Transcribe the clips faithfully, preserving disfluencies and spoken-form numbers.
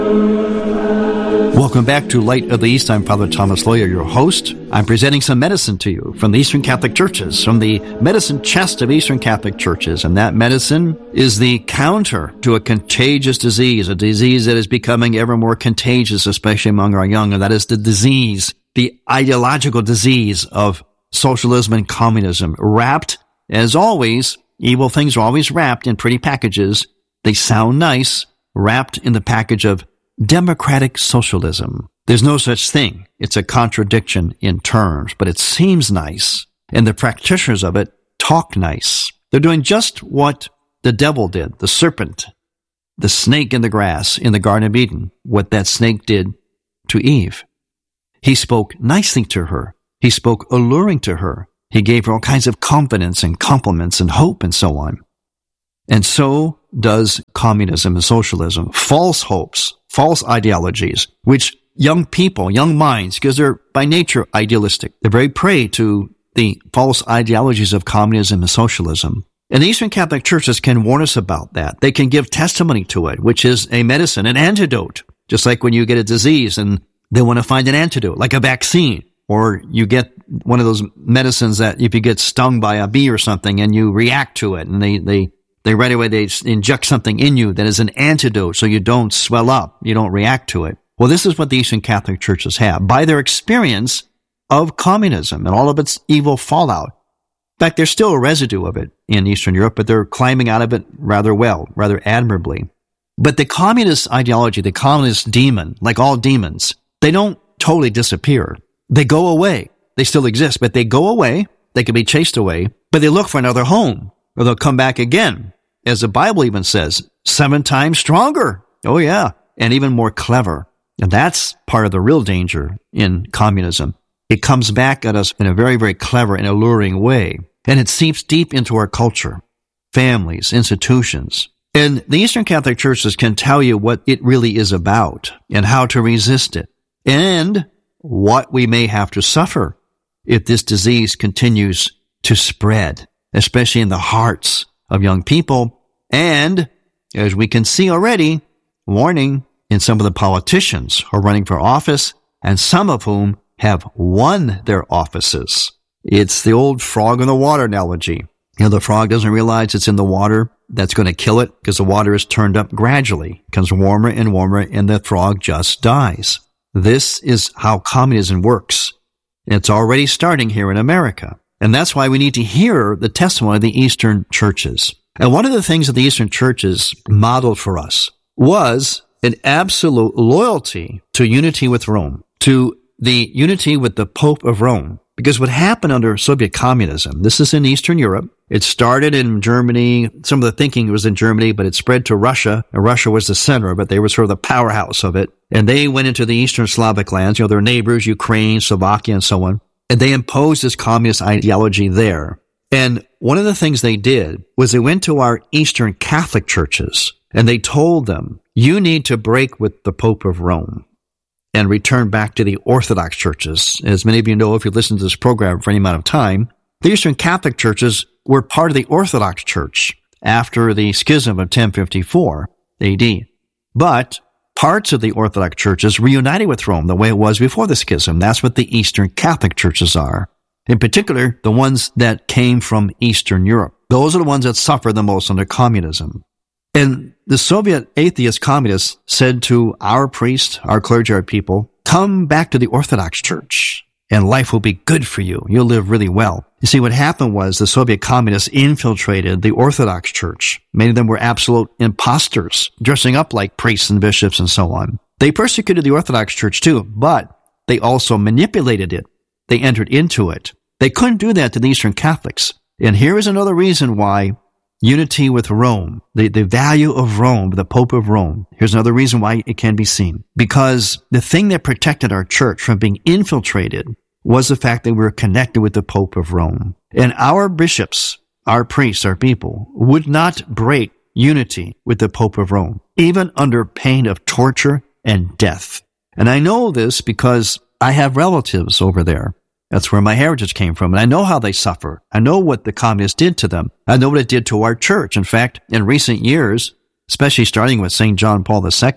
Welcome back to Light of the East. I'm Father Thomas Loya, your host. I'm presenting some medicine to you from the Eastern Catholic Churches, from the medicine chest of Eastern Catholic Churches. And that medicine is the counter to a contagious disease, a disease that is becoming ever more contagious, especially among our young, and that is the disease, the ideological disease of socialism and communism, wrapped, as always, evil things are always wrapped in pretty packages. They sound nice, wrapped in the package of democratic socialism. There's no such thing. It's a contradiction in terms, but it seems nice. And the practitioners of it talk nice. They're doing just what the devil did, the serpent, the snake in the grass in the Garden of Eden, what that snake did to Eve. He spoke nicely to her. He spoke alluring to her. He gave her all kinds of confidence and compliments and hope and so on. And so does communism and socialism. False hopes, false ideologies, which young people, young minds, because they're by nature idealistic, they're very prey to the false ideologies of communism and socialism. And the Eastern Catholic Churches can warn us about that. They can give testimony to it, which is a medicine, an antidote. Just like when you get a disease and they want to find an antidote, like a vaccine. Or you get one of those medicines that if you get stung by a bee or something and you react to it, and they, they, they right away, they inject something in you that is an antidote so you don't swell up, you don't react to it. Well, this is what the Eastern Catholic Churches have. By their experience of communism and all of its evil fallout. In fact, there's still a residue of it in Eastern Europe, but they're climbing out of it rather well, rather admirably. But the communist ideology, the communist demon, like all demons, they don't totally disappear. They go away. They still exist, but they go away. They can be chased away, but they look for another home, or they'll come back again. As the Bible even says, seven times stronger. Oh yeah. And even more clever. And that's part of the real danger in communism. It comes back at us in a very, very clever and alluring way. And it seeps deep into our culture, families, institutions. And the Eastern Catholic Churches can tell you what it really is about and how to resist it. And what we may have to suffer if this disease continues to spread, especially in the hearts of young people. And, as we can see already, warning in some of the politicians who are running for office, and some of whom have won their offices. It's the old frog in the water analogy. You know, the frog doesn't realize it's in the water that's going to kill it because the water is turned up gradually. It becomes warmer and warmer, and the frog just dies. This is how communism works. It's already starting here in America. And that's why we need to hear the testimony of the Eastern churches. And one of the things that the Eastern churches modeled for us was an absolute loyalty to unity with Rome, to the unity with the Pope of Rome. Because what happened under Soviet communism, this is in Eastern Europe. It started in Germany. Some of the thinking was in Germany, but it spread to Russia. And Russia was the center of it. They were sort of the powerhouse of it. And they went into the Eastern Slavic lands, you know, their neighbors, Ukraine, Slovakia, and so on. And they imposed this communist ideology there. And one of the things they did was they went to our Eastern Catholic churches and they told them, you need to break with the Pope of Rome and return back to the Orthodox churches. As many of you know, if you listen to this program for any amount of time, the Eastern Catholic churches were part of the Orthodox Church after the schism of ten fifty-four A D. But parts of the Orthodox churches reunited with Rome the way it was before the schism. That's what the Eastern Catholic churches are. In particular, the ones that came from Eastern Europe. Those are the ones that suffered the most under communism. And the Soviet atheist communists said to our priests, our clergy, our people, come back to the Orthodox Church and life will be good for you. You'll live really well. You see, what happened was the Soviet communists infiltrated the Orthodox Church. Many of them were absolute imposters, dressing up like priests and bishops and so on. They persecuted the Orthodox Church too, but they also manipulated it. They entered into it. They couldn't do that to the Eastern Catholics. And here is another reason why unity with Rome, the, the value of Rome, the Pope of Rome. Here's another reason why it can be seen. Because the thing that protected our church from being infiltrated was the fact that we were connected with the Pope of Rome. And our bishops, our priests, our people, would not break unity with the Pope of Rome, even under pain of torture and death. And I know this because I have relatives over there. That's where my heritage came from. And I know how they suffer. I know what the communists did to them. I know what it did to our church. In fact, in recent years, especially starting with Saint John Paul the Second,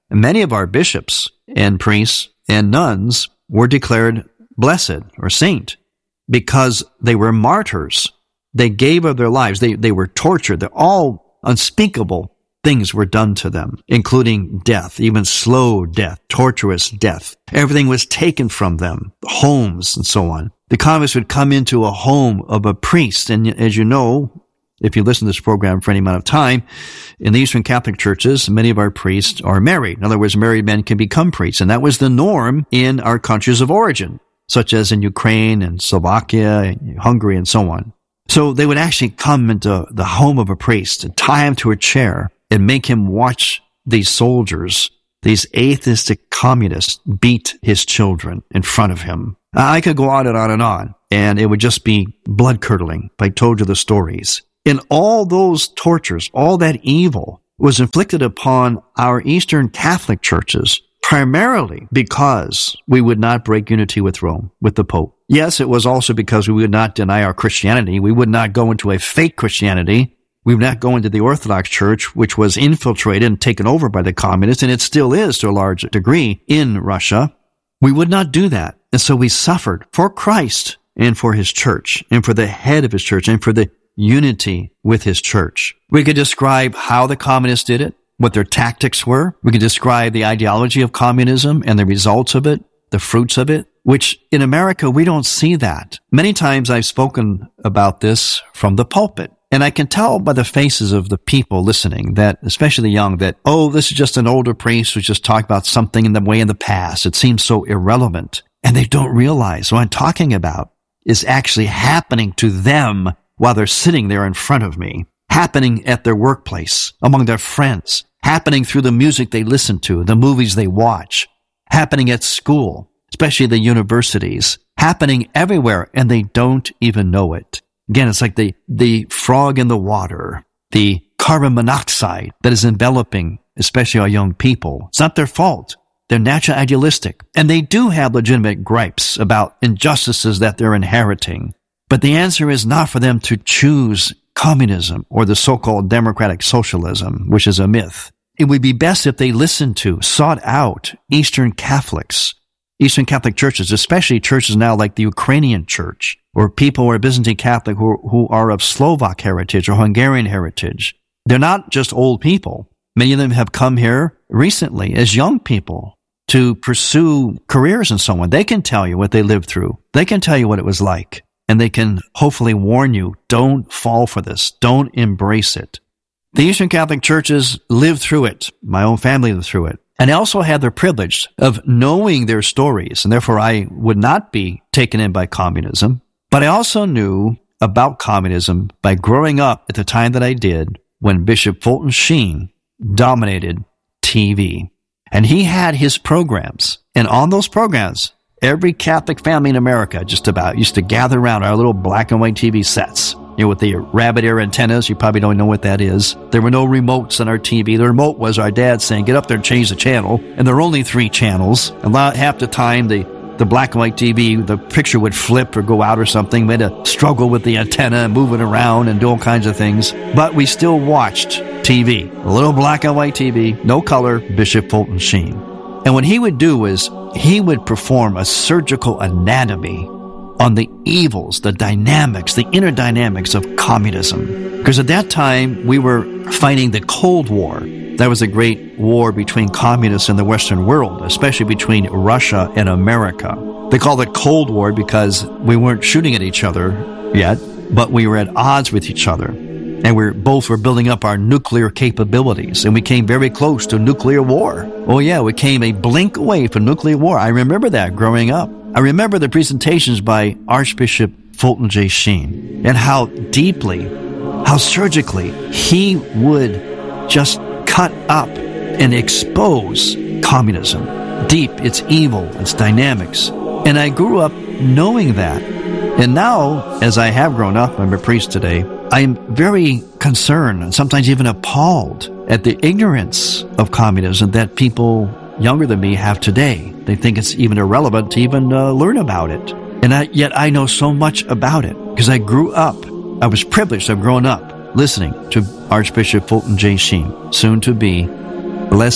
many of our bishops and priests and nuns were declared blessed or saint because they were martyrs. They gave of their lives. They, they were tortured. They're all unspeakable things were done to them, including death, even slow death, torturous death. Everything was taken from them, homes and so on. The communists would come into a home of a priest, and as you know, if you listen to this program for any amount of time, in the Eastern Catholic churches, many of our priests are married. In other words, married men can become priests, and that was the norm in our countries of origin, such as in Ukraine and Slovakia, and Hungary, and so on. So they would actually come into the home of a priest and tie him to a chair and make him watch these soldiers, these atheistic communists, beat his children in front of him. I could go on and on and on, and it would just be blood-curdling if I told you the stories. And all those tortures, all that evil was inflicted upon our Eastern Catholic churches primarily because we would not break unity with Rome, with the Pope. Yes, it was also because we would not deny our Christianity. We would not go into a fake Christianity. We would not go into the Orthodox Church, which was infiltrated and taken over by the communists, and it still is to a large degree in Russia. We would not do that. And so we suffered for Christ and for his church and for the head of his church and for the unity with his church. We could describe how the communists did it, what their tactics were. We could describe the ideology of communism and the results of it, the fruits of it, which in America, we don't see that. Many times I've spoken about this from the pulpit. And I can tell by the faces of the people listening that, especially the young, that, oh, this is just an older priest who's just talking about something in the way in the past. It seems so irrelevant. And they don't realize what I'm talking about is actually happening to them while they're sitting there in front of me, happening at their workplace, among their friends, happening through the music they listen to, the movies they watch, happening at school, especially the universities, happening everywhere, and they don't even know it. Again, it's like the, the frog in the water, the carbon monoxide that is enveloping, especially our young people. It's not their fault. They're naturally idealistic. And they do have legitimate gripes about injustices that they're inheriting. But the answer is not for them to choose communism or the so-called democratic socialism, which is a myth. It would be best if they listened to, sought out Eastern Catholics, Eastern Catholic churches, especially churches now like the Ukrainian church, or people who are Byzantine Catholic who, who are of Slovak heritage or Hungarian heritage. They're not just old people. Many of them have come here recently as young people to pursue careers and so on. They can tell you what they lived through. They can tell you what it was like. And they can hopefully warn you, don't fall for this. Don't embrace it. The Eastern Catholic churches lived through it. My own family lived through it. And I also had the privilege of knowing their stories, and therefore I would not be taken in by communism. But I also knew about communism by growing up at the time that I did when Bishop Fulton Sheen dominated T V. And he had his programs. And on those programs, every Catholic family in America just about used to gather around our little black and white T V sets. You know, with the rabbit ear antennas, you probably don't know what that is. There were no remotes on our T V. The remote was our dad saying, get up there and change the channel. And there were only three channels. And half the time, the, the black and white T V, the picture would flip or go out or something. We had to struggle with the antenna and move it around and do all kinds of things. But we still watched T V. A little black and white T V, no color, Bishop Fulton Sheen. And what he would do is he would perform a surgical anatomy on the evils, the dynamics, the inner dynamics of communism. Because at that time, we were fighting the Cold War. That was a great war between communists and the Western world, especially between Russia and America. They called it Cold War because we weren't shooting at each other yet, but we were at odds with each other. And we both were building up our nuclear capabilities, and we came very close to nuclear war. Oh yeah, we came a blink away from nuclear war. I remember that growing up. I remember the presentations by Archbishop Fulton J. Sheen and how deeply, how surgically he would just cut up and expose communism, deep, its evil, its dynamics. And I grew up knowing that. And now, as I have grown up, I'm a priest today, I'm very concerned and sometimes even appalled at the ignorance of communism that people younger than me have today. They think it's even irrelevant to even uh, learn about it. And I, yet I know so much about it because I grew up. I was privileged. I've grown up listening to Archbishop Fulton J. Sheen, soon to be blessed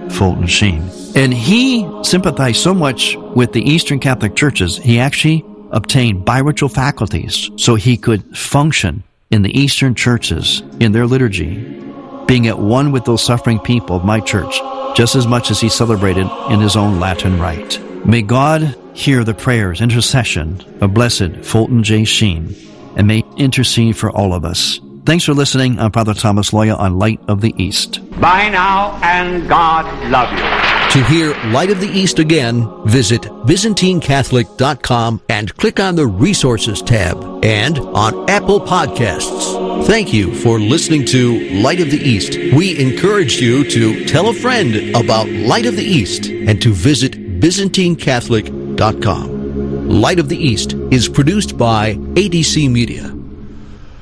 Fulton Sheen. And he sympathized so much with the Eastern Catholic churches, he actually obtained biritual faculties so he could function in the Eastern churches, in their liturgy, being at one with those suffering people of my church, just as much as he celebrated in his own Latin rite. May God hear the prayers, intercession of Blessed Fulton J. Sheen, and may intercede for all of us. Thanks for listening. I'm Father Thomas Loya on Light of the East. Bye now, and God love you. To hear Light of the East again, visit Byzantine Catholic dot com and click on the Resources tab, and on Apple Podcasts. Thank you for listening to Light of the East. We encourage you to tell a friend about Light of the East and to visit Byzantine Catholic dot com. Light of the East is produced by A D C Media.